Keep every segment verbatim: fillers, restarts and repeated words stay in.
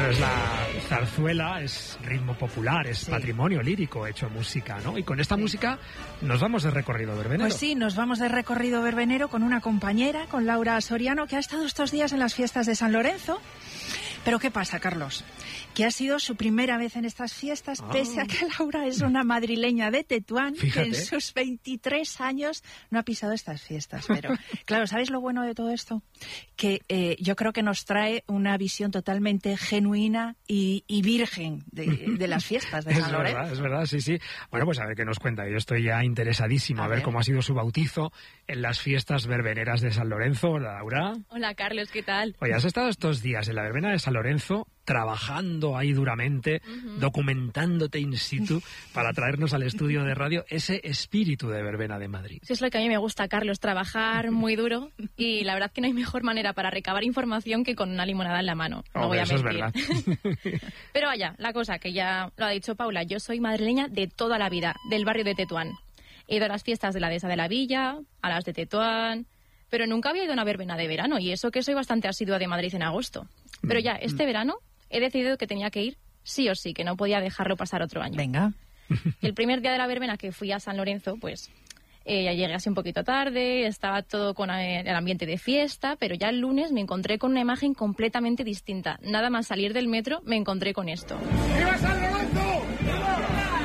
Bueno, es la zarzuela, es ritmo popular, es sí. patrimonio lírico hecho música, ¿no? Y con esta sí. música nos vamos de recorrido verbenero. Pues sí, nos vamos de recorrido verbenero con una compañera, con Laura Soriano, que ha estado estos días en las fiestas de San Lorenzo. Pero ¿qué pasa, Carlos? Que ha sido su primera vez en estas fiestas, oh. pese a que Laura es una madrileña de Tetuán, Fíjate. que en sus veintitrés años no ha pisado estas fiestas. Pero, claro, ¿sabéis lo bueno de todo esto? Que eh, yo creo que nos trae una visión totalmente genuina y, y virgen de, de las fiestas de San Lorenzo. Es verdad, es verdad, sí, sí. Bueno, pues a ver qué nos cuenta. Yo estoy ya interesadísimo a, a ver, ver cómo ha sido su bautizo en las fiestas verbeneras de San Lorenzo. Hola, Laura. Hola, Carlos, ¿qué tal? Oye, has estado estos días en la verbena de San Lorenzo trabajando ahí duramente, uh-huh. documentándote in situ para traernos al estudio de radio ese espíritu de verbena de Madrid. Eso es lo que a mí me gusta, Carlos, trabajar muy duro y la verdad que no hay mejor manera para recabar información que con una limonada en la mano. No Hombre, voy a eso mentir. Es verdad. Pero vaya, la cosa que ya lo ha dicho Paula, yo soy madrileña de toda la vida, del barrio de Tetuán. He ido a las fiestas de la Dehesa de la Villa, a las de Tetuán, pero nunca había ido a una verbena de verano y eso que soy bastante asidua de Madrid en agosto. Pero ya, este verano he decidido que tenía que ir sí o sí, que no podía dejarlo pasar otro año. Venga. Y el primer día de la verbena que fui a San Lorenzo, pues eh, ya llegué así un poquito tarde, estaba todo con eh, el ambiente de fiesta, pero ya el lunes me encontré con una imagen completamente distinta. Nada más salir del metro me encontré con esto. ¡Viva San Lorenzo! ¡Viva!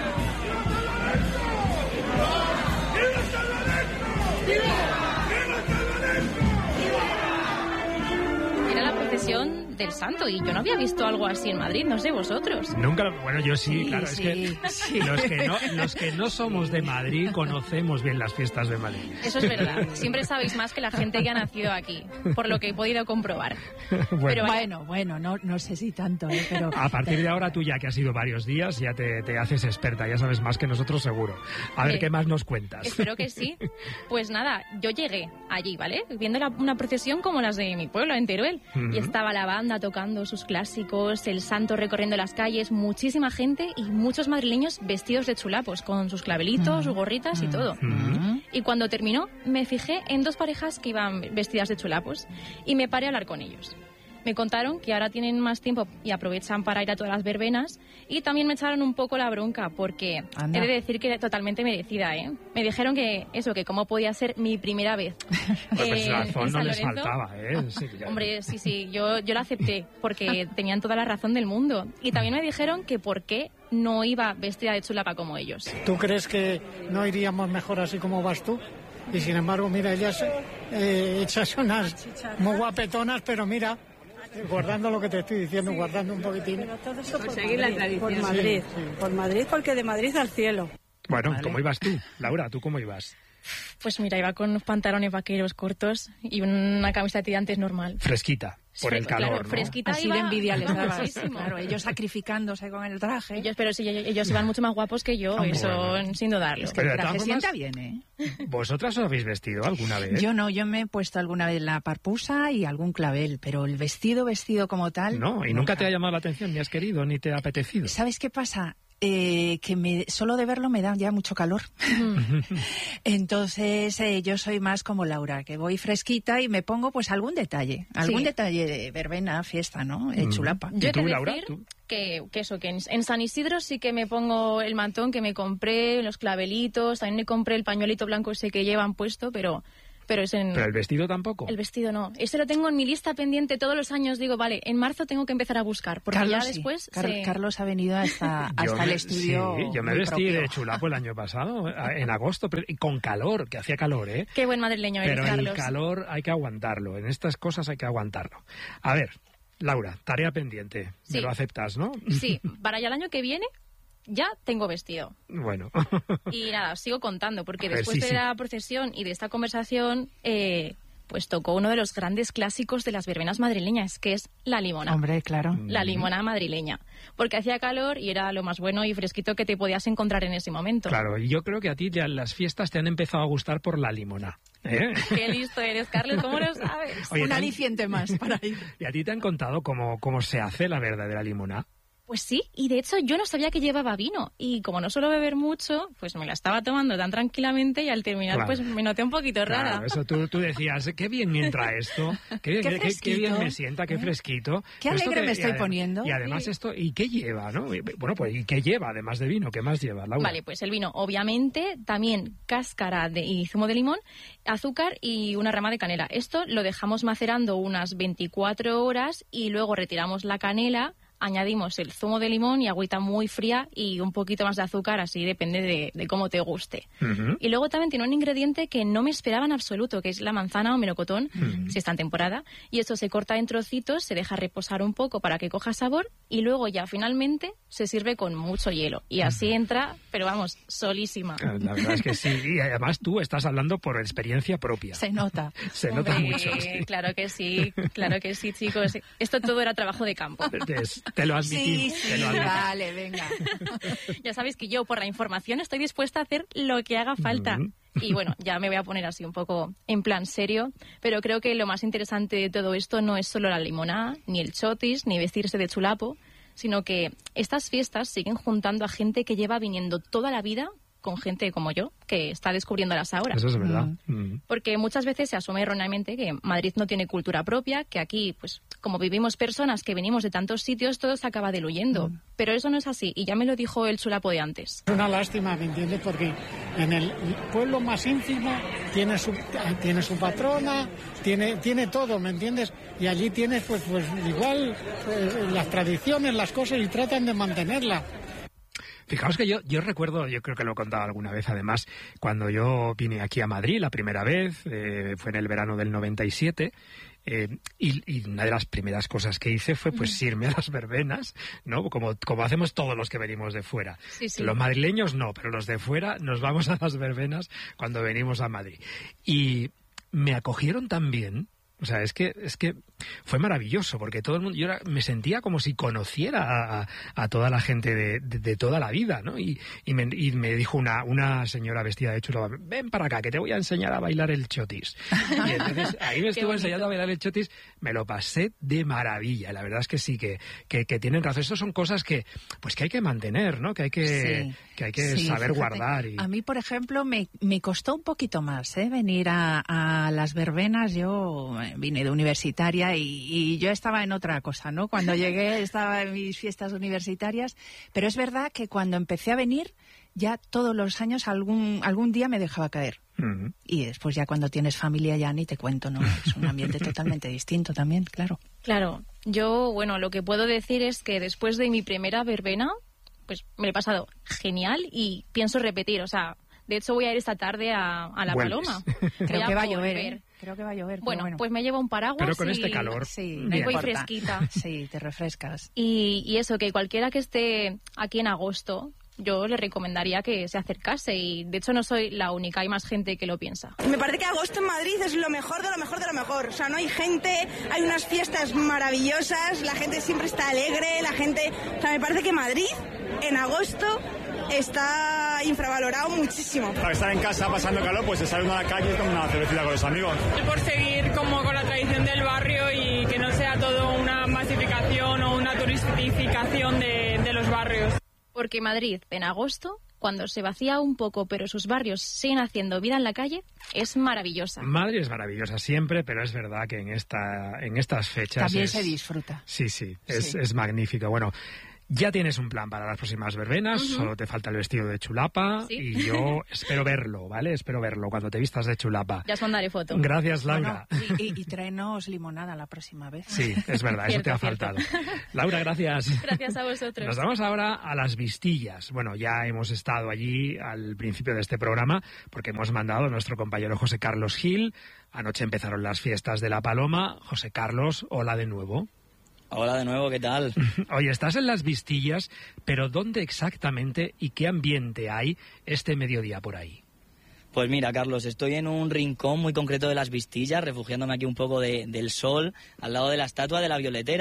¡Viva San Lorenzo! ¡Viva San Lorenzo! Era la procesión del santo y yo no había visto algo así en Madrid, no sé vosotros. Nunca, bueno, yo sí, sí claro, sí, es que sí. Los que no los que no somos de Madrid conocemos bien las fiestas de Madrid. Eso es verdad, siempre sabéis más que la gente que ha nacido aquí, por lo que he podido comprobar. Bueno, pero bueno, bueno no, no sé si tanto, ¿eh? Pero a partir de ahora tú ya que has ido varios días ya te, te haces experta, ya sabes más que nosotros seguro. A ver, eh, ¿qué más nos cuentas? Espero que sí. Pues nada, yo llegué allí, ¿vale? Viendo la, una procesión como las de mi pueblo, en Teruel, uh-huh. y estaba la banda tocando sus clásicos, el santo recorriendo las calles, muchísima gente y muchos madrileños vestidos de chulapos, con sus clavelitos, sus gorritas y todo. Uh-huh. Y cuando terminó, me fijé en dos parejas que iban vestidas de chulapos y me paré a hablar con ellos. Me contaron que ahora tienen más tiempo y aprovechan para ir a todas las verbenas y también me echaron un poco la bronca porque Anda. he de decir que totalmente merecida, ¿eh? Me dijeron que eso, que cómo podía ser mi primera vez. Pues eh, razón no les faltaba, ¿eh? Sí, ya. Hombre, sí, sí, yo, yo la acepté porque tenían toda la razón del mundo. Y también me dijeron que por qué no iba vestida de chulapa como ellos. ¿Tú crees que no iríamos mejor así como vas tú? Y sin embargo, mira, ellas eh, hechas unas muy guapetonas, pero mira... Guardando lo que te estoy diciendo, guardando un poquitín. Pero todo eso por seguir la tradición. Por Madrid, sí, sí. por Madrid, porque de Madrid al cielo. Bueno, Vale. ¿cómo ibas tú? Laura, ¿tú cómo ibas? Pues mira, iba con unos pantalones vaqueros cortos y una camisa de tirantes normal. Fresquita, por el calor, claro, ¿no? fresquita. Así iba... de envidia les daba. Claro, ellos sacrificándose con el traje. Ellos, pero sí, ellos iban mucho más guapos que yo, Hombre, eso bueno. sin dudarlo. Es que el traje sienta bien, ¿eh? ¿Vosotras os habéis vestido alguna vez? Yo no, yo me he puesto alguna vez la parpusa y algún clavel, pero el vestido, vestido como tal... No, y nunca, nunca te ha llamado la atención, ni has querido, ni te ha apetecido. ¿Sabes qué pasa? Eh, que me, solo de verlo me da ya mucho calor. Entonces eh, yo soy más como Laura, que voy fresquita y me pongo pues algún detalle, algún sí. detalle de verbena, fiesta, ¿no? Eh, chulapa. Yo ¿Y tú, he de Laura? decir ¿Tú? Que, que eso, que en, en San Isidro sí que me pongo el mantón que me compré, los clavelitos, también me compré el pañuelito blanco ese que llevan puesto, pero... Pero, es en... ¿Pero el vestido tampoco? El vestido no. Ese lo tengo en mi lista pendiente todos los años. Digo, vale, en marzo tengo que empezar a buscar. Porque Carlos, ya sí. después... Car se... Carlos ha venido hasta, hasta me, el estudio. Sí, yo me vestí propio. de chulapo el año pasado, en agosto, y con calor, que hacía calor, ¿eh? Qué buen madrileño eres, Pero Carlos. el calor hay que aguantarlo. En estas cosas hay que aguantarlo. A ver, Laura, tarea pendiente. Sí. Me lo aceptas, ¿no? Sí, para ya el año que viene... Ya tengo vestido. Bueno. Y nada, sigo contando, porque ver, después sí, de sí. la procesión y de esta conversación, eh, pues tocó uno de los grandes clásicos de las verbenas madrileñas, que es la limona. Hombre, claro. La limona madrileña. Porque hacía calor y era lo más bueno y fresquito que te podías encontrar en ese momento. Claro, y yo creo que a ti ya las fiestas te han empezado a gustar por la limona. ¿Eh? Qué listo eres, Carlos, ¿cómo lo sabes? Oye, un aliciente más para ir. ¿Y a ti te han contado cómo, cómo se hace la verdadera limona? Pues sí, y de hecho yo no sabía que llevaba vino, y como no suelo beber mucho, pues me la estaba tomando tan tranquilamente y al terminar Claro. pues me noté un poquito rara. Claro, eso tú, tú decías, qué bien me entra esto, qué bien, Qué qué, qué- qué bien fresquito, me sienta, qué ¿eh? fresquito. Qué Pero esto alegre que- me y estoy adem- poniendo. Y además Sí. esto, ¿y qué lleva, no? Y, Bueno, pues ¿y qué lleva además de vino? ¿Qué más lleva, Laura? Vale, pues el vino, obviamente, también cáscara de, y zumo de limón, azúcar y una rama de canela. Esto lo dejamos macerando unas veinticuatro horas y luego retiramos la canela, añadimos el zumo de limón y agüita muy fría y un poquito más de azúcar, así depende de, de cómo te guste. Ujú. Y luego también tiene un ingrediente que no me esperaba en absoluto, que es la manzana o melocotón, si está en temporada. Y esto se corta en trocitos, se deja reposar un poco para que coja sabor y luego ya finalmente se sirve con mucho hielo. Y así entra, pero vamos, solísima. La verdad es que sí, y además tú estás hablando por experiencia propia. Se nota. Se nota Hombre, mucho. Sí. Claro que sí, claro que sí, chicos. Esto todo era trabajo de campo. Te, te lo admitimos. Sí, te sí, lo admitimos. vale, venga. Ya sabéis que yo, por la información, estoy dispuesta a hacer lo que haga falta. Ujú. Y bueno, ya me voy a poner así un poco en plan serio, pero creo que lo más interesante de todo esto no es solo la limonada, ni el chotis, ni vestirse de chulapo, sino que estas fiestas siguen juntando a gente que lleva viniendo toda la vida con gente como yo, que está descubriéndolas ahora. Eso es verdad. Mm. Porque muchas veces se asume erróneamente que Madrid no tiene cultura propia, que aquí, pues, como vivimos personas que venimos de tantos sitios, todo se acaba diluyendo. Pero eso no es así, y ya me lo dijo el chulapo de antes. Es una lástima, ¿me entiendes? Porque en el pueblo más ínfimo tiene su, tiene su patrona, tiene, tiene todo, ¿me entiendes? Y allí tienes, pues, pues igual, pues, las tradiciones, las cosas, y tratan de mantenerlas. Fijaos que yo, yo recuerdo, yo creo que lo he contado alguna vez además, cuando yo vine aquí a Madrid la primera vez, eh, fue en el verano del noventa y siete, eh, y, y una de las primeras cosas que hice fue pues irme a las verbenas, ¿no? Como, como hacemos todos los que venimos de fuera. Sí, sí. Los madrileños no, pero los de fuera nos vamos a las verbenas cuando venimos a Madrid. Y me acogieron tan bien. O sea, es que es que fue maravilloso, porque todo el mundo, yo era- me sentía como si conociera a, a- a toda la gente de, de- de toda la vida, ¿no? Y, y, me, y me dijo una, una señora vestida de chula, ven para acá, que te voy a enseñar a bailar el chotis. Y entonces ahí me estuvo bonito. enseñando a bailar el chotis, me lo pasé de maravilla. La verdad es que sí, que, que, que tienen razón. Estas son cosas que, pues que hay que mantener, ¿no? Que hay que, Sí, que, hay que sí, saber fíjate. guardar. Y... A mí, por ejemplo, me, me costó un poquito más ¿eh? venir a, a las verbenas. Yo eh, vine de universitaria y, y yo estaba en otra cosa, ¿no? Cuando llegué estaba en mis fiestas universitarias, pero es verdad que cuando empecé a venir, ya todos los años algún, algún día me dejaba caer. Ujú. Y después ya cuando tienes familia ya ni te cuento, ¿no? Es un ambiente totalmente distinto también, claro. Claro, yo, bueno, lo que puedo decir es que después de mi primera verbena, pues me lo he pasado genial y pienso repetir, o sea, de hecho voy a ir esta tarde a, a La Vuelves. Paloma. Creo Voy que va a llover, volver. ¿eh? Creo que va a llover. pero Bueno, bueno, pues me llevo un paraguas Pero con y- este calor. sí, Bien. no Voy importa. fresquita. Sí, te refrescas. Y, y eso, que cualquiera que esté aquí en agosto, yo le recomendaría que se acercase. Y de hecho no soy la única, hay más gente que lo piensa. Me parece que agosto en Madrid es lo mejor de lo mejor de lo mejor. O sea, no hay gente, hay unas fiestas maravillosas, la gente siempre está alegre, la gente... O sea, me parece que Madrid en agosto está infravalorado muchísimo. Para estar en casa pasando calor, pues se sale uno a la calle con una cervecita con los amigos. Por seguir como con la tradición del barrio y que no sea todo una masificación o una turistificación de, de los barrios. Porque Madrid, en agosto, cuando se vacía un poco, pero sus barrios siguen haciendo vida en la calle, es maravillosa. Madrid es maravillosa siempre, pero es verdad que en esta en estas fechas También es- se disfruta. Sí, sí, es, Sí. es magnífico. Bueno, ya tienes un plan para las próximas verbenas, solo te falta el vestido de chulapa Sí. y yo espero verlo, ¿vale? Espero verlo cuando te vistas de chulapa. Ya os mandaré foto. Gracias, Laura. Bueno, y, y, y tráenos limonada la próxima vez. Sí, es verdad, eso te ha Cierto, faltado. Laura, gracias. Gracias a vosotros. Nos vamos ahora a las Vistillas. Bueno, ya hemos estado allí al principio de este programa porque hemos mandado a nuestro compañero José Carlos Gil. Anoche empezaron las fiestas de La Paloma. José Carlos, hola de nuevo. Hola de nuevo, ¿qué tal? Oye, estás en las Vistillas, pero ¿dónde exactamente y qué ambiente hay este mediodía por ahí? Pues mira, Carlos, estoy en un rincón muy concreto de las Vistillas, refugiándome aquí un poco de- del sol, al lado de la estatua de la Violetera.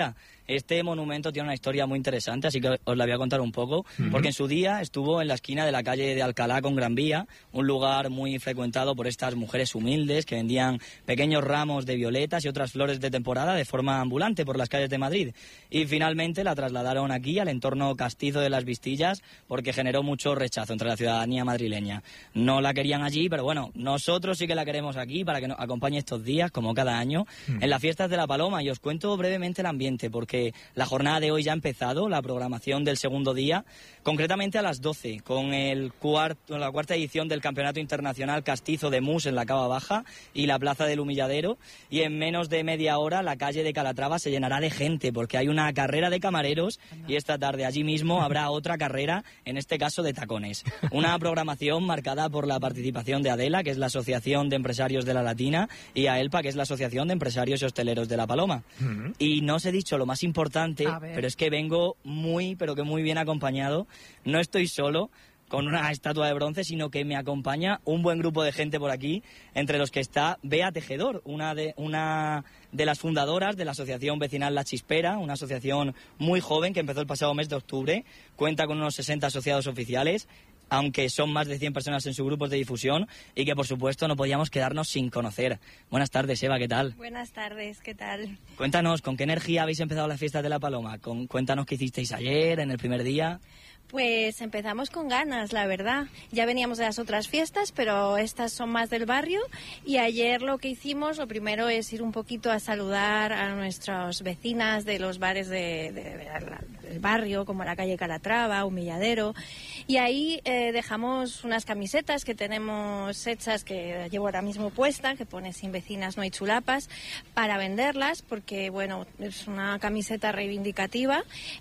Este monumento tiene una historia muy interesante, así que os la voy a contar un poco, uh-huh. porque en su día estuvo en la esquina de la calle de Alcalá con Gran Vía, un lugar muy frecuentado por estas mujeres humildes que vendían pequeños ramos de violetas y otras flores de temporada de forma ambulante por las calles de Madrid. Y finalmente la trasladaron aquí, al entorno castizo de Las Vistillas, porque generó mucho rechazo entre la ciudadanía madrileña. No la querían allí, pero bueno, nosotros sí que la queremos aquí para que nos acompañe estos días, como cada año, uh-huh. en las fiestas de la Paloma. Y os cuento brevemente el ambiente, porque la jornada de hoy ya ha empezado, la programación del segundo día, concretamente a las doce, con el cuarto, la cuarta edición del Campeonato Internacional Castizo de Mus en la Cava Baja y la Plaza del Humilladero, y en menos de media hora la calle de Calatrava se llenará de gente, porque hay una carrera de camareros y esta tarde allí mismo habrá otra carrera, en este caso de tacones. Una programación marcada por la participación de ADELA, que es la Asociación de Empresarios de la Latina, y AELPA, que es la Asociación de Empresarios y Hosteleros de La Paloma. Uh-huh. Y no os he dicho lo más importante, pero es que vengo muy, pero que muy bien acompañado. No estoy solo con una estatua de bronce, sino que me acompaña un buen grupo de gente por aquí, entre los que está Bea Tejedor, una de, una de las fundadoras de la Asociación Vecinal La Chispera, una asociación muy joven que empezó el pasado mes de octubre, cuenta con unos sesenta asociados oficiales, aunque son más de cien personas en sus grupos de difusión, y que por supuesto no podíamos quedarnos sin conocer. Buenas tardes, Eva, ¿qué tal? Buenas tardes, ¿qué tal? Cuéntanos, ¿con qué energía habéis empezado las fiestas de la Paloma? Con, cuéntanos qué hicisteis ayer, en el primer día. Pues empezamos con ganas, la verdad. Ya veníamos de las otras fiestas, pero estas son más del barrio. Y ayer lo que hicimos, lo primero es ir un poquito a saludar a nuestras vecinas de los bares de, de, de, de, del barrio, como la calle Calatrava, Humilladero. Y ahí eh, dejamos unas camisetas que tenemos hechas, que llevo ahora mismo puesta, que pone "Sin vecinas no hay chulapas", para venderlas, porque bueno, es una camiseta reivindicativa.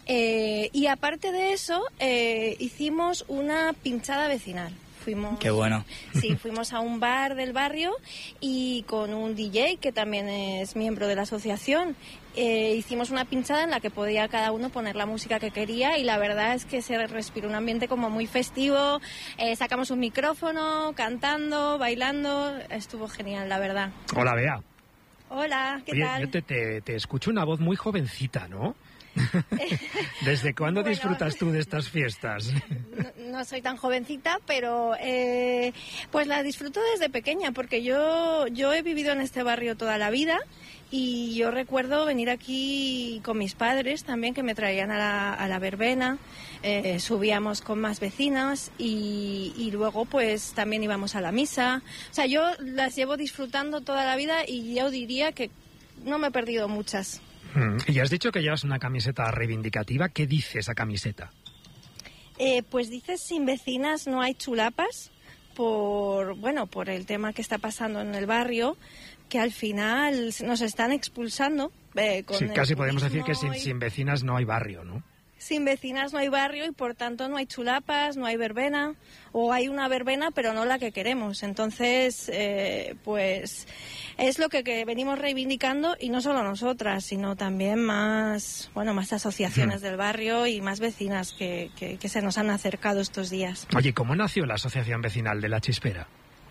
Eh, y aparte de eso, eh, Eh, hicimos una pinchada vecinal. Fuimos, Qué bueno. Sí, fuimos a un bar del barrio y con un D J que también es miembro de la asociación. Eh, hicimos una pinchada en la que podía cada uno poner la música que quería, y la verdad es que se respiró un ambiente como muy festivo. Eh, sacamos un micrófono, cantando, bailando. Estuvo genial, la verdad. Hola, Bea. Hola, ¿qué Oye, tal? Yo te, te, te escucho una voz muy jovencita, ¿no? ¿Desde cuándo Bueno, disfrutas tú de estas fiestas? No, no soy tan jovencita, pero eh, pues la disfruto desde pequeña, porque yo, yo he vivido en este barrio toda la vida, y yo recuerdo venir aquí con mis padres también, que me traían a la, a la verbena, eh, subíamos con más vecinas y, y luego pues también íbamos a la misa. O sea, yo las llevo disfrutando toda la vida y yo diría que no me he perdido muchas. Y has dicho que llevas una camiseta reivindicativa. ¿Qué dice esa camiseta? Eh, pues dice "Sin vecinas no hay chulapas", por bueno por el tema que está pasando en el barrio, que al final nos están expulsando. Eh, con sí, casi podemos decir que y... sin, sin vecinas no hay barrio, ¿no? Sin vecinas no hay barrio, y por tanto no hay chulapas, no hay verbena, o hay una verbena pero no la que queremos. Entonces, eh, pues es lo que, que venimos reivindicando, y no solo nosotras, sino también más, bueno, más asociaciones del barrio y más vecinas que, que, que se nos han acercado estos días. Oye, ¿cómo nació la Asociación Vecinal de La Chispera?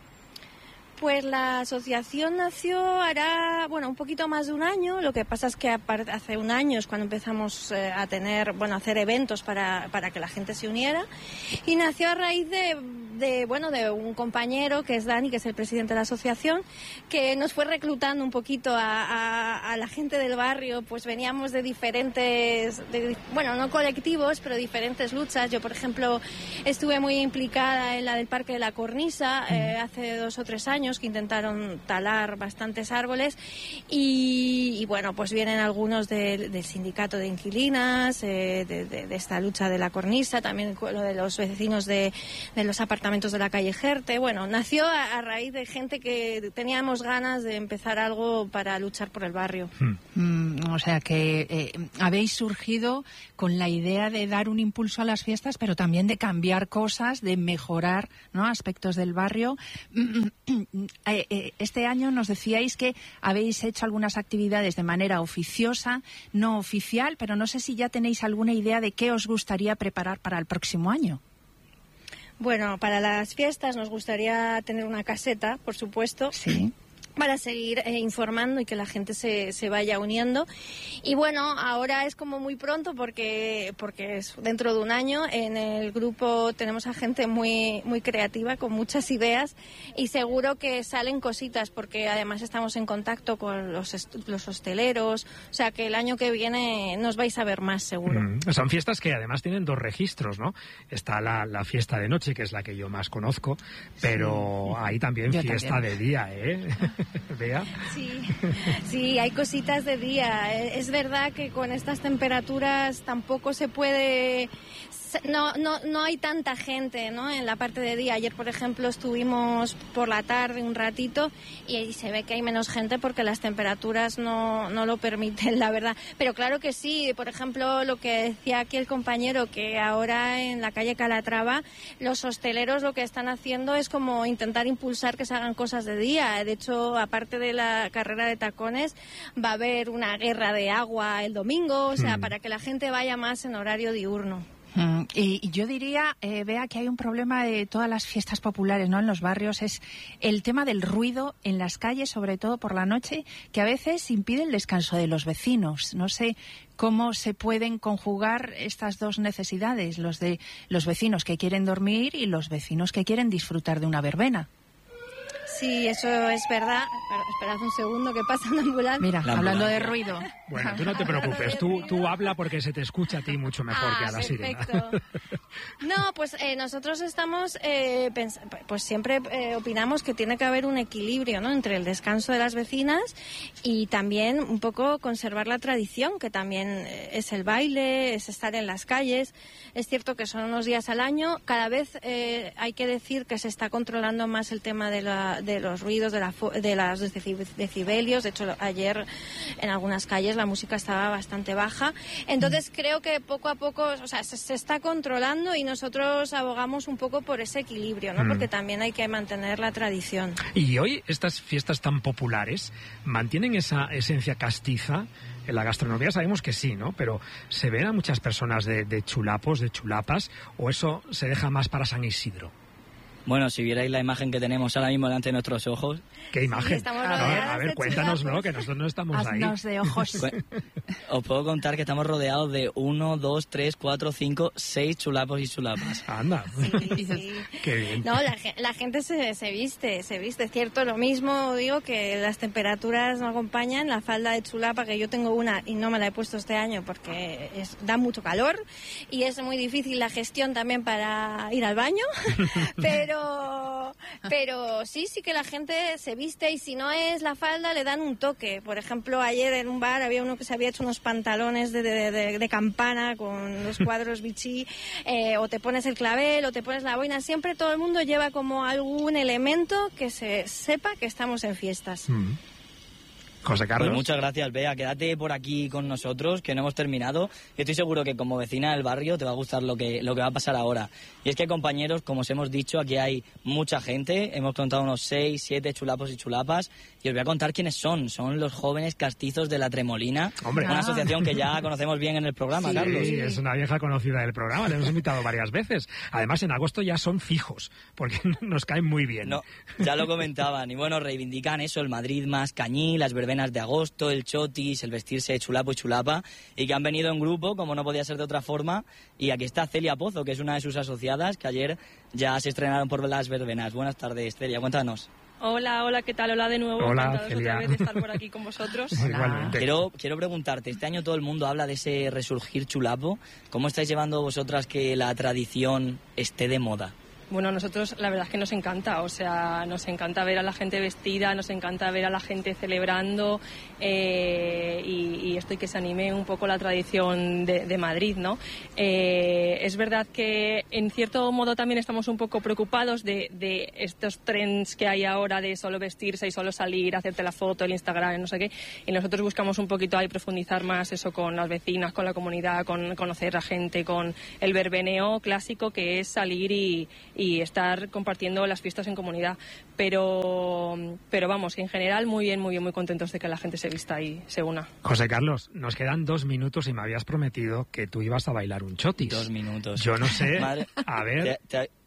Pues la asociación nació hará, bueno, un poquito más de un año. Lo que pasa es que hace un año es cuando empezamos eh, a tener, bueno, a hacer eventos para, para que la gente se uniera. Y nació a raíz de, de, bueno, de un compañero que es Dani, que es el presidente de la asociación, que nos fue reclutando un poquito a, a, a la gente del barrio. Pues veníamos de diferentes, de, bueno, no colectivos, pero diferentes luchas. Yo, por ejemplo, estuve muy implicada en la del Parque de la Cornisa eh, hace dos o tres años, que intentaron talar bastantes árboles, y, y bueno, pues vienen algunos de, del sindicato de inquilinas, eh, de, de, de esta lucha de la cornisa, también lo de los vecinos de, de los apartamentos de la calle Jerte. Bueno, nació a, a raíz de gente que teníamos ganas de empezar algo para luchar por el barrio. Mm, o sea que eh, habéis surgido con la idea de dar un impulso a las fiestas, pero también de cambiar cosas, de mejorar, ¿no?, aspectos del barrio. Este año nos decíais que habéis hecho algunas actividades de manera oficiosa, no oficial, pero no sé si ya tenéis alguna idea de qué os gustaría preparar para el próximo año. Bueno, para las fiestas nos gustaría tener una caseta, por supuesto. Sí. para seguir eh, informando y que la gente se, se vaya uniendo. Y bueno, ahora es como muy pronto porque porque es dentro de un año. En el grupo tenemos a gente muy muy creativa, con muchas ideas, y seguro que salen cositas porque además estamos en contacto con los, los hosteleros, o sea que el año que viene nos vais a ver más seguro. Mm, son fiestas que además tienen dos registros, ¿no? Está la, la fiesta de noche, que es la que yo más conozco, pero sí, hay también yo fiesta también. de día, ¿eh? Vea. Sí, sí, hay cositas de día. Es verdad que con estas temperaturas tampoco se puede... No, no, no hay tanta gente, ¿no?, en la parte de día. Ayer, por ejemplo, estuvimos por la tarde un ratito y se ve que hay menos gente porque las temperaturas no, no lo permiten, la verdad. Pero claro que sí. Por ejemplo, lo que decía aquí el compañero, que ahora en la calle Calatrava los hosteleros lo que están haciendo es como intentar impulsar que se hagan cosas de día. De hecho, aparte de la carrera de tacones, va a haber una guerra de agua el domingo, o sea, mm. para que la gente vaya más en horario diurno. Mm, y, y yo diría, eh, Bea, que hay un problema de todas las fiestas populares, ¿no?, en los barrios, es el tema del ruido en las calles, sobre todo por la noche, que a veces impide el descanso de los vecinos. No sé cómo se pueden conjugar estas dos necesidades, los de los vecinos que quieren dormir y los vecinos que quieren disfrutar de una verbena. Sí, eso es verdad. Pero esperad un segundo, que pasa una ambulancia. Mira, la hablando ambulancia. de ruido. Bueno, tú no te preocupes, tú, tú habla porque se te escucha a ti mucho mejor ah, que a la perfecto. sirena. No, pues eh, nosotros estamos, eh, pens- pues siempre eh, opinamos que tiene que haber un equilibrio, ¿no?, entre el descanso de las vecinas y también un poco conservar la tradición, que también es el baile, es estar en las calles. Es cierto que son unos días al año. Cada vez eh, hay que decir que se está controlando más el tema de la de los ruidos, de, la, de las decibelios. De hecho, ayer en algunas calles la música estaba bastante baja. Entonces, creo que poco a poco, o sea, se, se está controlando y nosotros abogamos un poco por ese equilibrio, ¿no? Mm. Porque también hay que mantener la tradición. Y hoy estas fiestas tan populares mantienen esa esencia castiza. En la gastronomía sabemos que sí, ¿no? Pero ¿se ven a muchas personas de, de chulapos, de chulapas, o eso se deja más para San Isidro? Bueno, si vierais la imagen que tenemos ahora mismo delante de nuestros ojos... ¿Qué imagen? Sí, a ver, a ver cuéntanoslo, que nosotros no estamos ahí. Haznos de ojos. Os puedo contar que estamos rodeados de uno, dos, tres, cuatro, cinco, seis chulapos y chulapas. Anda. Sí, sí. Qué bien. No, la, la gente se, se viste, se viste. Cierto, lo mismo digo, que las temperaturas no acompañan. La falda de chulapa, que yo tengo una y no me la he puesto este año porque es, da mucho calor y es muy difícil la gestión también para ir al baño, pero Pero, pero sí, sí que la gente se viste, y si no es la falda le dan un toque. Por ejemplo, ayer en un bar había uno que se había hecho unos pantalones de, de, de, de campana con los cuadros Vichy, eh, o te pones el clavel o te pones la boina. Siempre todo el mundo lleva como algún elemento que se sepa que estamos en fiestas. Mm. José Carlos. Pues muchas gracias, Bea. Quédate por aquí con nosotros, que no hemos terminado. Y estoy seguro que como vecina del barrio te va a gustar lo que, lo que va a pasar ahora. Y es que, compañeros, como os hemos dicho, aquí hay mucha gente. Hemos contado unos seis, siete chulapos y chulapas. Y os voy a contar quiénes son. Son los jóvenes castizos de La Tremolina. Hombre. Una Ah. asociación que ya conocemos bien en el programa, Sí, Carlos. Sí, es una vieja conocida del programa, le hemos invitado varias veces. Además, en agosto ya son fijos, porque nos caen muy bien. No, ya lo comentaban. Y bueno, reivindican eso, el Madrid más cañí, las verbenas de agosto, el chotis, el vestirse de chulapo y chulapa, y que han venido en grupo, como no podía ser de otra forma. Y aquí está Celia Pozo, que es una de sus asociadas, que ayer ya se estrenaron por las verbenas. Buenas tardes, Celia, cuéntanos. Hola, hola, ¿qué tal? Hola de nuevo. Hola, Encantados Celia. otra vez de estar por aquí con vosotros. Igualmente. Quiero, quiero preguntarte, este año todo el mundo habla de ese resurgir chulapo. ¿Cómo estáis llevando vosotras que la tradición esté de moda? Bueno, a nosotros la verdad es que nos encanta, o sea, nos encanta ver a la gente vestida, nos encanta ver a la gente celebrando, eh, y, y esto y que se anime un poco la tradición de, de Madrid, ¿no? Eh, es verdad que en cierto modo también estamos un poco preocupados de, de estos trends que hay ahora de solo vestirse y solo salir, hacerte la foto, el Instagram, no sé qué, y nosotros buscamos un poquito ahí profundizar más eso con las vecinas, con la comunidad, con conocer a gente, con el verbeneo clásico, que es salir y y estar compartiendo las fiestas en comunidad, pero pero vamos, en general muy bien, muy bien, muy contentos de que la gente se vista y se una. José Carlos, nos quedan dos minutos y me habías prometido que tú ibas a bailar un chotis. Dos minutos. Yo no sé, Madre, a ver... Te, te,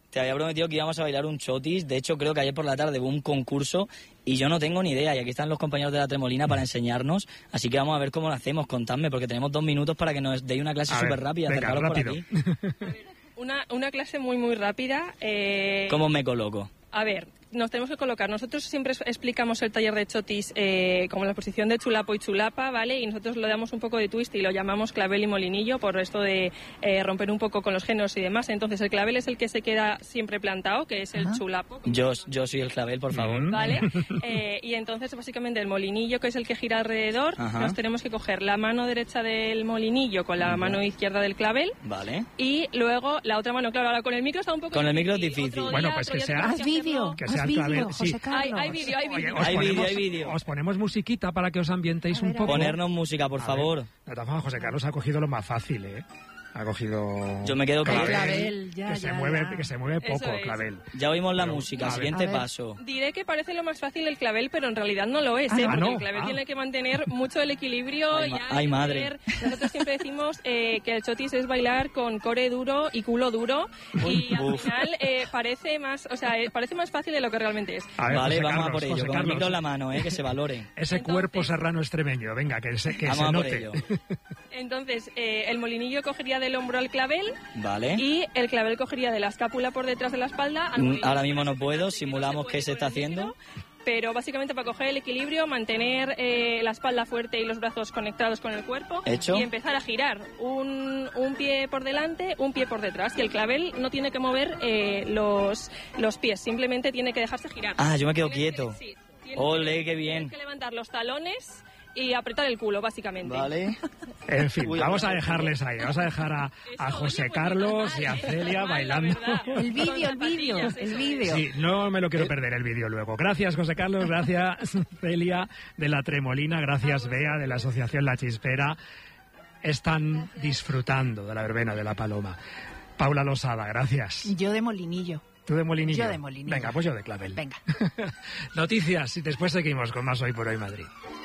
te había prometido que íbamos a bailar un chotis. De hecho, creo que ayer por la tarde hubo un concurso y yo no tengo ni idea. Y aquí están los compañeros de la Tremolina para enseñarnos. Así que vamos a ver cómo lo hacemos. Contadme, porque tenemos dos minutos para que nos deis una clase súper rápida. Venga, Acercaros rápido. por aquí. Una, una clase muy, muy rápida. Eh... ¿Cómo me coloco? A ver, nos tenemos que colocar. Nosotros siempre explicamos el taller de chotis eh, como la posición de chulapo y chulapa, ¿vale? Y nosotros le damos un poco de twist y lo llamamos clavel y molinillo por esto de eh, romper un poco con los géneros y demás. Entonces, el clavel es el que se queda siempre plantado, que es el Ajá. chulapo. Yo, yo soy el clavel, por favor. ¿Vale? Eh, y entonces, básicamente, el molinillo, que es el que gira alrededor, Ajá. nos tenemos que coger la mano derecha del molinillo con la Ajá. mano izquierda del clavel. Vale. Y luego la otra mano, claro, ahora con el micro está un poco Con difícil. el micro es difícil. Día, bueno, pues que sea... Haz vídeo, que sea haz vídeo, José sí. Carlos. Hay vídeo, hay vídeo. Hay vídeo, hay vídeo. Os ponemos musiquita para que os ambientéis ver, un poco. Ponernos música, por a favor. Ver, de todas formas, José Carlos ha cogido lo más fácil, ¿eh? Ha cogido... Yo me quedo con clavel, clavel, ya, que, ya, se mueve, ya. que se mueve poco, Eso es. clavel. Ya oímos la Pero, música, a siguiente ver. paso. Diré que parece lo más fácil el clavel, pero en realidad no lo es, Ah, ¿eh? ¿no? Porque no. el clavel Ah. tiene que mantener mucho el equilibrio. Ay, y ma- hay ay, que madre. ver- Nosotros siempre decimos eh, que el chotis es bailar con core duro y culo duro. Y al Uf. final eh, parece más, o sea, eh, parece más fácil de lo que realmente es. A ver, Vale, José vamos Carlos, a por ello. José Con el Carlos. micro en la mano, ¿eh? Que se valore. Ese Entonces- cuerpo serrano extremeño, venga, que se, que Vamos se a por note. ello. Entonces, eh, el molinillo cogería del hombro al clavel Vale. y el clavel cogería de la escápula por detrás de la espalda. al Mm, molinillo. Ahora mismo no puedo, No simulamos se que puede se con está el haciendo. micro, pero básicamente para coger el equilibrio, mantener eh, la espalda fuerte y los brazos conectados con el cuerpo Hecho. y empezar a girar un, un pie por delante, un pie por detrás. Y el clavel no tiene que mover eh, los, los pies, simplemente tiene que dejarse girar. Ah, yo me quedo Tiene que- quieto. sí, tiene Ole, que- qué bien. Tienes que levantar los talones y apretar el culo, básicamente. Vale. En fin, Uy, vamos a ahora- dejarles ahí. Vamos a dejar a, a Eso, José oye, pues Carlos no y a está mal, Celia no está mal, la bailando. verdad. El vídeo, el Con vídeo, zapatillas, el eso vídeo. Sí, no me lo quiero Eh. perder el vídeo luego. Gracias, José Carlos. Gracias, Celia, de la Tremolina. Gracias, Bea, de la Asociación La Chispera. Están disfrutando de la verbena de la Paloma. Paula Losada, gracias. Yo de molinillo. ¿Tú de molinillo? Yo de molinillo. Venga, pues yo de clavel. Venga. Noticias y después seguimos con más Hoy por Hoy Madrid.